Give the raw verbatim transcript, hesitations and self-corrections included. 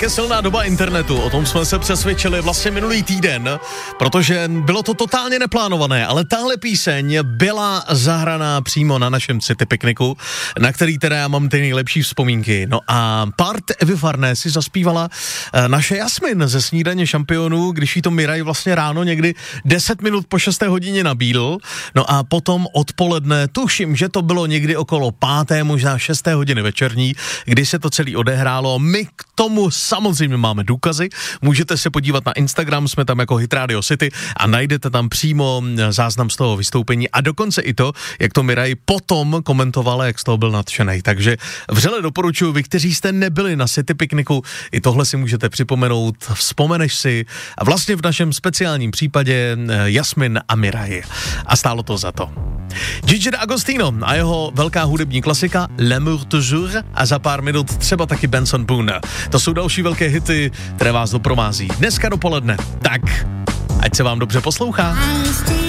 jak je silná doba internetu, o tom jsme se přesvědčili vlastně minulý týden, protože bylo to totálně neplánované, ale tahle píseň byla zahraná přímo na našem City pikniku, na který teda já mám ty nejlepší vzpomínky. No a part Evy Farné si zaspívala naše Jasmin ze Snídaně šampionů, když jí to Miraj vlastně ráno někdy deset minut po šesté hodině nabídl. No a potom odpoledne, tuším, že to bylo někdy okolo páté, možná šesté hodiny večerní, kdy se to celý odehrálo. My k tomu samozřejmě máme důkazy. Můžete se podívat na Instagram, jsme tam jako Hit Radio City a najdete tam přímo záznam z toho vystoupení a dokonce i to, jak to Miraj potom komentovala, jak z toho byl nadšenej. Takže vřele doporučuji, vy, kteří jste nebyli na City pikniku, i tohle si můžete připomenout, vzpomeneš si a vlastně v našem speciálním případě Jasmin a Miraj. A stálo to za to. Gigi D'Agostino a jeho velká hudební klasika L'amour toujours a za pár minut třeba taky Benson Boone. To jsou další velké hity, které vás doprovází dneska dopoledne. Tak, ať se vám dobře poslouchá.